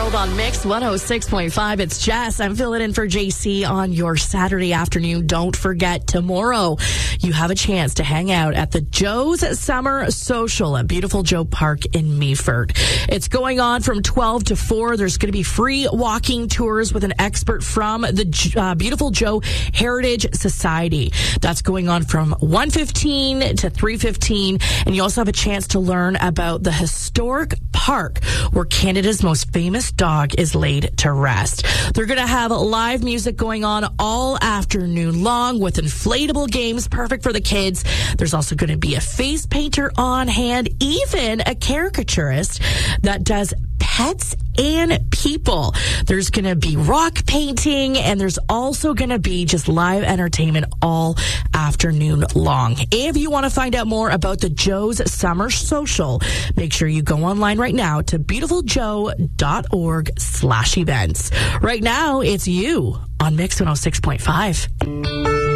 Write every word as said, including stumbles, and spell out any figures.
World on Mix one oh six point five. It's Jess. I'm filling in for J C on your Saturday afternoon. Don't forget, tomorrow you have a chance to hang out at the Joe's Summer Social at Beautiful Joe Park in Meaford. It's going on from twelve to four. There's going to be free walking tours with an expert from the uh, Beautiful Joe Heritage Society. That's going on from one fifteen to three fifteen. And you also have a chance to learn about the historic park where Canada's most famous dog is laid to rest. They're going to have live music going on all afternoon long with inflatable games, perfect for the kids. There's also going to be a face painter on hand, even a caricaturist that does pets and people. There's going to be rock painting, and there's also going to be just live entertainment all afternoon long. If you want to find out more about the Joe's Summer Social, make sure you go online right now to beautifuljoe.org slash events. Right now, it's you on Mix one oh six point five.